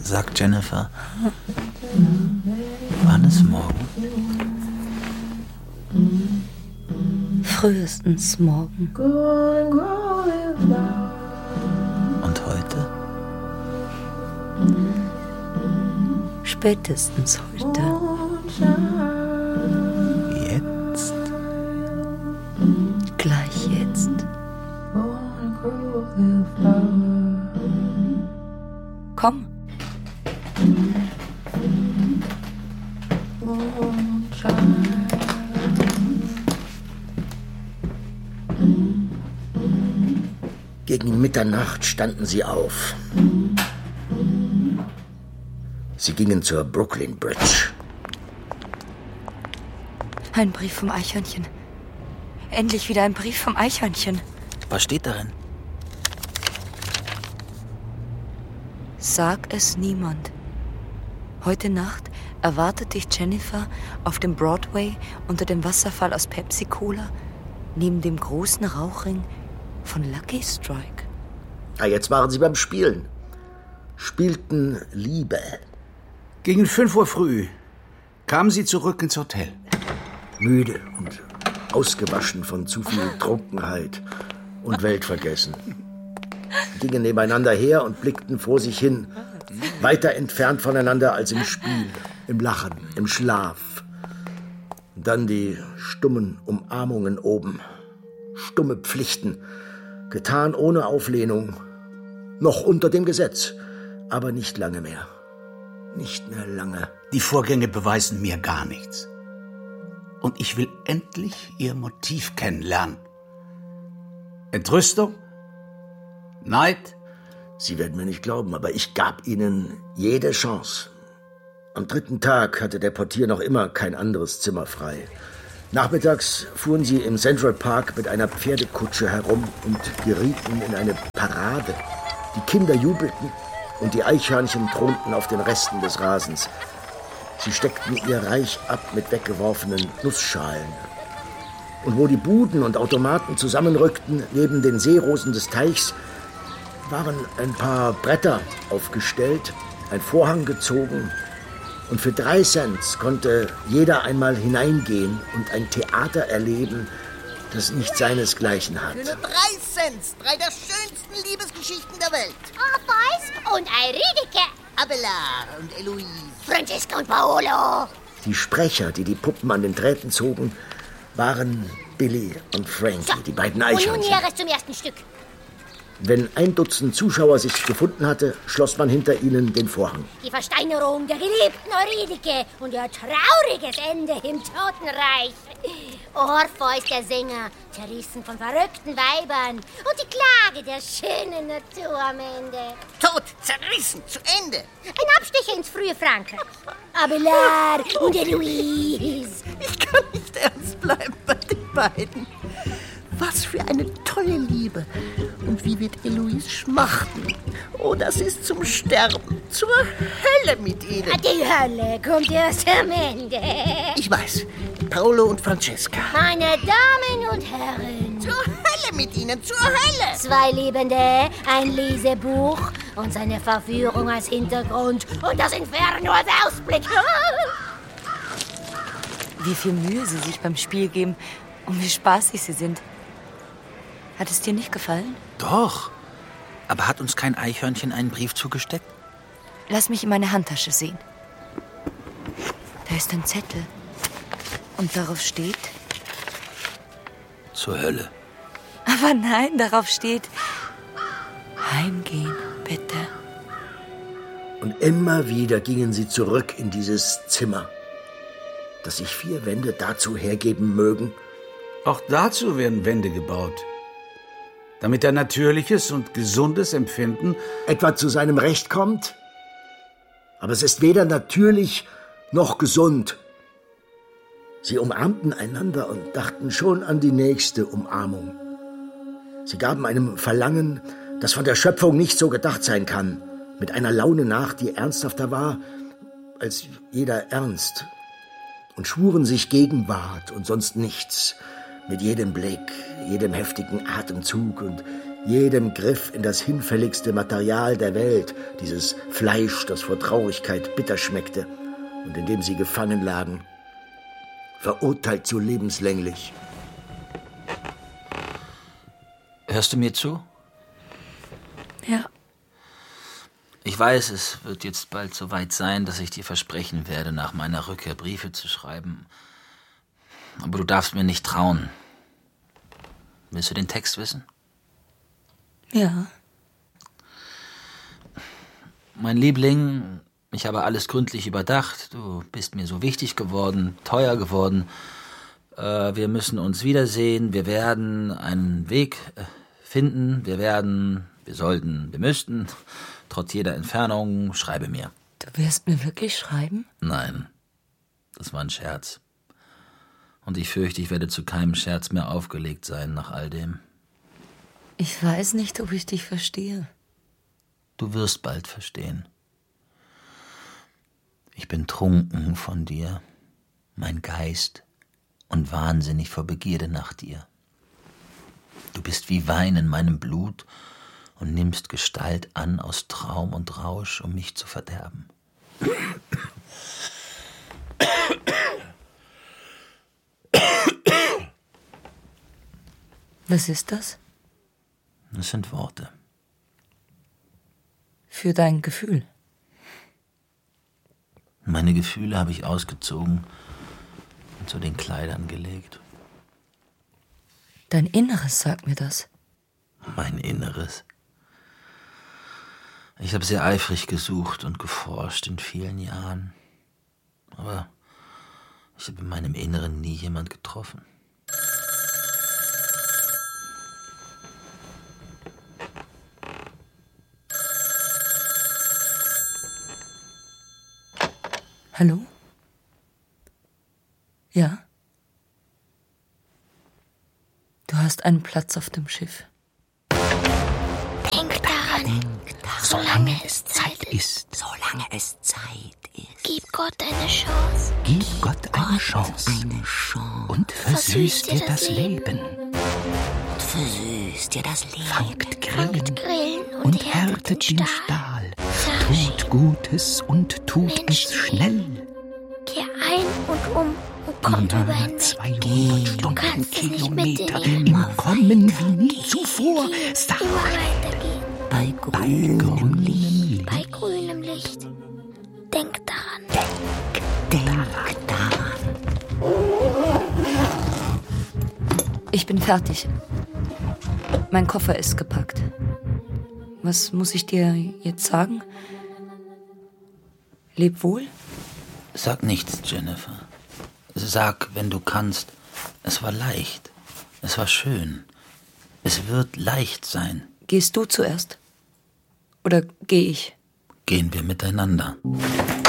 sagt Jennifer. Wann ist morgen? Frühestens morgen. Und heute? Spätestens heute. Jetzt? Gleich jetzt. Komm. Gegen Mitternacht standen sie auf. Sie gingen zur Brooklyn Bridge. Ein Brief vom Eichhörnchen. Endlich wieder ein Brief vom Eichhörnchen. Was steht darin? Sag es niemand. Heute Nacht erwartet dich Jennifer auf dem Broadway unter dem Wasserfall aus Pepsi-Cola neben dem großen Rauchring von Lucky Strike. Jetzt waren sie beim Spielen. Spielten Liebe. Gegen 5 Uhr früh kamen sie zurück ins Hotel. Müde und ausgewaschen von zu viel Trunkenheit und Weltvergessen. Sie gingen nebeneinander her und blickten vor sich hin, weiter entfernt voneinander als im Spiel, im Lachen, im Schlaf. Und dann die stummen Umarmungen oben, stumme Pflichten, getan ohne Auflehnung, noch unter dem Gesetz, aber nicht lange mehr. Nicht mehr lange. Die Vorgänge beweisen mir gar nichts. Und ich will endlich ihr Motiv kennenlernen. Entrüstung? Neid? Sie werden mir nicht glauben, aber ich gab ihnen jede Chance. Am 3. Tag hatte der Portier noch immer kein anderes Zimmer frei. Nachmittags fuhren sie im Central Park mit einer Pferdekutsche herum und gerieten in eine Parade. Die Kinder jubelten und die Eichhörnchen thronten auf den Resten des Rasens. Sie steckten ihr Reich ab mit weggeworfenen Nussschalen. Und wo die Buden und Automaten zusammenrückten, neben den Seerosen des Teichs, waren ein paar Bretter aufgestellt, ein Vorhang gezogen, und für 3 Cents konnte jeder einmal hineingehen und ein Theater erleben, das nicht seinesgleichen hat. Für nur 3 Cent, 3 der schönsten Liebesgeschichten der Welt. Boys und Eiridike. Abelard und Eloise. Francesca und Paolo. Die Sprecher, die die Puppen an den Drähten zogen, waren Billy und Frankie, die beiden Eichhörnchen. Und nun Näheres zum ersten Stück. Wenn 1 Dutzend Zuschauer sich gefunden hatte, schloss man hinter ihnen den Vorhang. Die Versteinerung der geliebten Euridike und ihr trauriges Ende im Totenreich. Orpheus, der Sänger, zerrissen von verrückten Weibern und die Klage der schönen Natur am Ende. Tot, zerrissen, zu Ende. Ein Abstecher ins frühe Frankreich. Abelard und Eloise. Ich kann nicht ernst bleiben bei den beiden. Was für eine tolle Liebe. Und wie wird Eloise schmachten. Oh, das ist zum Sterben. Zur Hölle mit ihnen. Die Hölle kommt erst am Ende. Ich weiß. Paolo und Francesca. Meine Damen und Herren. Zur Hölle mit ihnen, zur Hölle. 2 Liebende, ein Lesebuch und seine Verführung als Hintergrund und das Inferno als Ausblick. Wie viel Mühe sie sich beim Spiel geben und wie spaßig sie sind. Hat es dir nicht gefallen? Doch. Aber hat uns kein Eichhörnchen einen Brief zugesteckt? Lass mich in meine Handtasche sehen. Da ist ein Zettel. Und darauf steht... Zur Hölle. Aber nein, darauf steht... Heimgehen, bitte. Und immer wieder gingen sie zurück in dieses Zimmer, dass sich 4 Wände dazu hergeben mögen. Auch dazu werden Wände gebaut. Damit ein natürliches und gesundes Empfinden etwa zu seinem Recht kommt. Aber es ist weder natürlich noch gesund. Sie umarmten einander und dachten schon an die nächste Umarmung. Sie gaben einem Verlangen, das von der Schöpfung nicht so gedacht sein kann, mit einer Laune nach, die ernsthafter war als jeder Ernst, und schwuren sich Gegenwart und sonst nichts, mit jedem Blick, jedem heftigen Atemzug und jedem Griff in das hinfälligste Material der Welt, dieses Fleisch, das vor Traurigkeit bitter schmeckte und in dem sie gefangen lagen, verurteilt zu lebenslänglich. Hörst du mir zu? Ja. Ich weiß, es wird jetzt bald so weit sein, dass ich dir versprechen werde, nach meiner Rückkehr Briefe zu schreiben. Aber du darfst mir nicht trauen. Willst du den Text wissen? Ja. Mein Liebling, ich habe alles gründlich überdacht. Du bist mir so wichtig geworden, teuer geworden. Wir müssen uns wiedersehen. Wir werden einen Weg finden. Wir müssten. Trotz jeder Entfernung, schreibe mir. Du wirst mir wirklich schreiben? Nein, das war ein Scherz. Und ich fürchte, ich werde zu keinem Scherz mehr aufgelegt sein nach all dem. Ich weiß nicht, ob ich dich verstehe. Du wirst bald verstehen. Ich bin trunken von dir, mein Geist, und wahnsinnig vor Begierde nach dir. Du bist wie Wein in meinem Blut und nimmst Gestalt an aus Traum und Rausch, um mich zu verderben. Was ist das? Das sind Worte. Für dein Gefühl. Meine Gefühle habe ich ausgezogen und zu den Kleidern gelegt. Dein Inneres sagt mir das. Mein Inneres. Ich habe sehr eifrig gesucht und geforscht in vielen Jahren. Aber ich habe in meinem Inneren nie jemand getroffen. Hallo? Ja? Du hast einen Platz auf dem Schiff. Denk daran, Solange es Zeit ist. Gib Gott eine Chance. Gib Gott eine Chance. Und versüßt dir das Leben. Fangt Grillen und härtet den Stahl. Tut Gutes und tut es schnell. Kehr ein und kommt über hinweg. 200 Stundenkilometer im Kommen wie nie zuvor. Sag Immer weitergehen. bei grünem Licht. Bei grünem Licht. Denk daran. Denk daran. Ich bin fertig. Mein Koffer ist gepackt. Was muss ich dir jetzt sagen? Leb wohl? Sag nichts, Jennifer. Sag, wenn du kannst, es war leicht. Es war schön. Es wird leicht sein. Gehst du zuerst? Oder gehe ich? Gehen wir miteinander.